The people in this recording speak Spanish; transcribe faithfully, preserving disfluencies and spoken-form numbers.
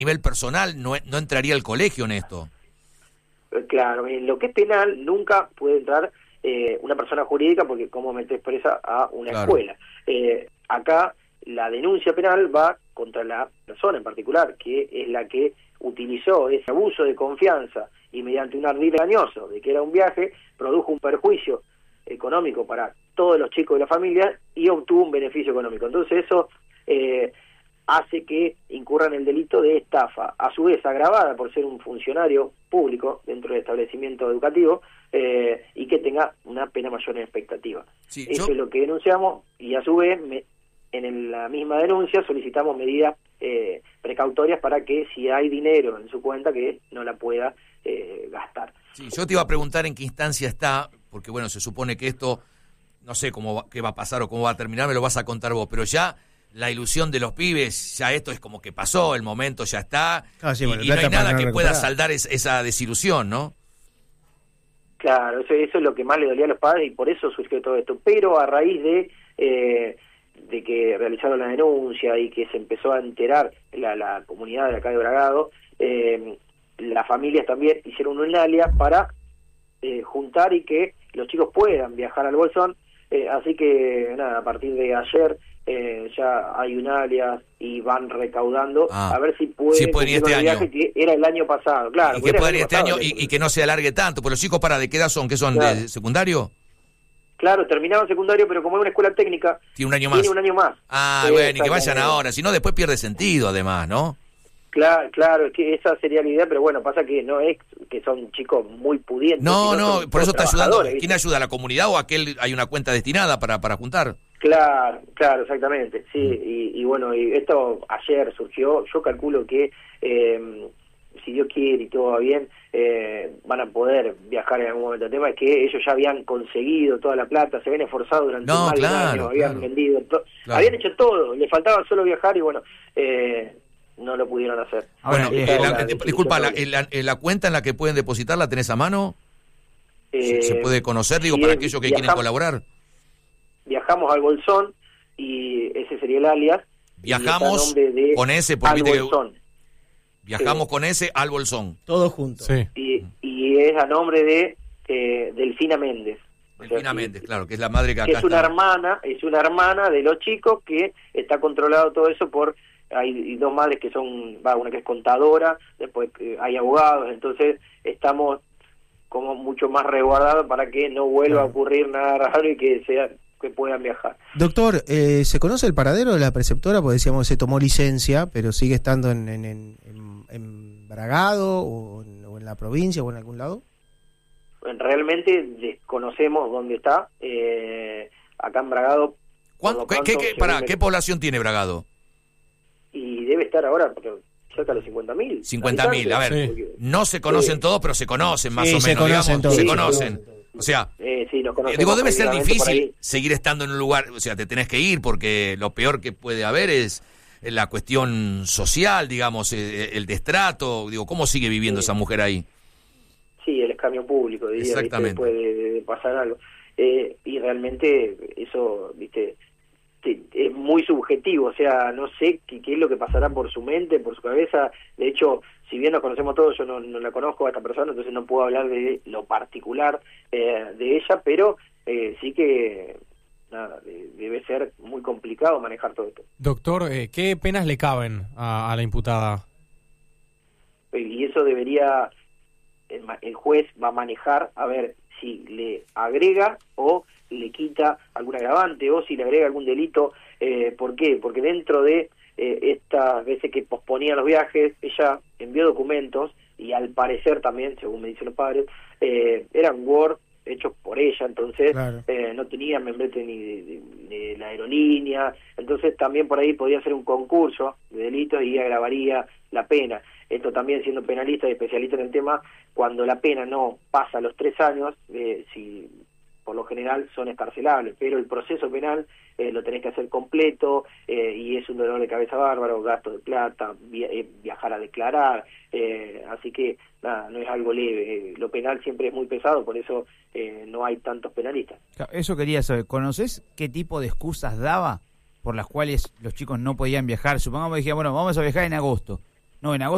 nivel personal no, no entraría el colegio en esto. Claro, en lo que es penal nunca puede entrar eh, una persona jurídica porque como me expresa a una Claro. escuela. Eh, acá la denuncia penal va contra la persona en particular, que es la que utilizó ese abuso de confianza y mediante un ardid engañoso de que era un viaje, produjo un perjuicio económico para todos los chicos de la familia y obtuvo un beneficio económico. Entonces eso eh, hace que incurra en el delito de estafa, a su vez agravada por ser un funcionario público dentro del establecimiento educativo eh, y que tenga una pena mayor en expectativa. Sí, Eso yo... es lo que denunciamos y a su vez me, en la misma denuncia solicitamos medidas eh, precautorias para que si hay dinero en su cuenta que no la pueda eh, gastar. Sí, yo te iba a preguntar en qué instancia está, porque bueno, se supone que esto, no sé cómo va, qué va a pasar o cómo va a terminar, me lo vas a contar vos, pero ya la ilusión de los pibes, ya esto es como que pasó, el momento ya está, Ah, sí, y, bueno, y no hay nada que pueda recuperar. saldar es, esa desilusión, ¿no? Claro, eso, eso es lo que más le dolía a los padres y por eso surgió todo esto. Pero a raíz de eh, de que realizaron la denuncia y que se empezó a enterar la, la comunidad de acá de Bragado, eh, las familias también hicieron un alias para eh, juntar y que los chicos puedan viajar al Bolsón. Eh, así que nada, a partir de ayer eh, ya hay un alias y van recaudando Ah, a ver si pueden sí pueden ir cumplir este con el viaje año. que era el año pasado, claro. Y porque que era puedan el ir este pasado, año y, y que no se alargue tanto, porque los chicos para de qué edad son, ¿qué son? Claro. ¿De secundario? Claro, terminaban secundario, pero como es una escuela técnica, Tiene un año más. tiene un año más. Ah, Eh, bueno, y que vayan exactamente. ahora, si no después pierde sentido además, ¿no? Claro, claro, es que esa sería la idea, pero bueno, pasa que no es que son chicos muy pudientes. No, sino no, son por eso todos está ayudando. trabajadores, ¿Quién ¿viste? ayuda? ¿La comunidad o aquel hay una cuenta destinada para, para juntar? Claro, claro, exactamente, sí, y, y bueno, y esto ayer surgió, yo calculo que eh, si Dios quiere y todo va bien, eh, van a poder viajar en algún momento. El tema es que ellos ya habían conseguido toda la plata, se habían esforzado durante No, más de un claro, año, habían claro. vendido, to- Claro. habían hecho todo, le faltaba solo viajar y bueno, eh, no lo pudieron hacer. Ahora, Bueno, eh, eh, Esa la- es eh, definición disculpa, la, doble. eh, la- eh, la cuenta en la que pueden depositar, ¿la tenés a mano? ¿Se, Eh, se puede conocer, digo, si para es- aquellos que quieren viajamos- colaborar? Viajamos al Bolsón y ese sería el alias. y está a Viajamos nombre de con ese, por Al viste que- Bolsón. Viajamos Sí. con ese al Bolsón. Todos juntos. Sí. Y, y es a nombre de eh, Delfina Méndez. O sea, Delfina que- Méndez, claro, que es la madre que que acá es una está. hermana, es una hermana de los chicos que está controlado todo eso por, hay dos madres que son, va, una que es contadora, después eh, hay abogados, entonces estamos como mucho más resguardados para que no vuelva Claro. a ocurrir nada raro y que sea que puedan viajar. Doctor, eh, ¿se conoce el paradero de la preceptora? Porque decíamos se tomó licencia, pero sigue estando en, en, en, en- en Bragado o en, o en la provincia o en algún lado. Realmente desconocemos dónde está, eh, acá en Bragado. ¿Cuán- por lo qué, pronto, qué- qué- según pará, me- ¿qué población tiene Bragado? Y debe estar ahora porque cerca de los cincuenta mil. cincuenta mil, a ver, Sí. no se conocen Sí. todos, pero se conocen más Sí, o se menos, conocen digamos, todos. se Sí, conocen. O sea, Eh, sí, nos eh, conocemos digo, debe ser prácticamente por difícil ahí. seguir estando en un lugar, o sea, te tenés que ir porque lo peor que puede haber es la cuestión social, digamos, eh, el destrato, digo, ¿cómo sigue viviendo Sí. esa mujer ahí? Sí, el escamio público, diría, ¿viste? Exactamente. Después de, de- de pasar algo. Eh, y realmente eso, viste, te- es muy subjetivo, o sea, no sé qué, qué es lo que pasará por su mente, por su cabeza. De hecho, si bien nos conocemos todos, yo no, no la conozco a esta persona, entonces no puedo hablar de lo particular eh, de ella, pero eh, sí que nada, de- debe ser muy complicado manejar todo esto. Doctor, eh, ¿qué penas le caben a, a la imputada? Y eso debería, el, ma- el juez va a manejar a ver si le agrega o le quita algún agravante o si le agrega algún delito. Eh, ¿Por qué? Porque dentro de eh, estas veces que posponía los viajes, ella envió documentos y al parecer también, según me dicen los padres, eh, eran Word hechos por ella, entonces Claro. eh, no tenía membrete ni de, de- de la aerolínea, entonces también por ahí podía ser un concurso de delitos y agravaría la pena. Esto también siendo penalista y especialista en el tema, cuando la pena no pasa los tres años, eh, si por lo general son escarcelables, pero el proceso penal eh, lo tenés que hacer completo eh, y es un dolor de cabeza bárbaro, gasto de plata, via- eh, viajar a declarar, eh, así que nada, no es algo leve, eh, lo penal siempre es muy pesado, por eso eh, no hay tantos penalistas. Eso quería saber. ¿Conoces qué tipo de excusas daba por las cuales los chicos no podían viajar? Supongamos que dijeran, bueno, vamos a viajar en agosto. No, en agosto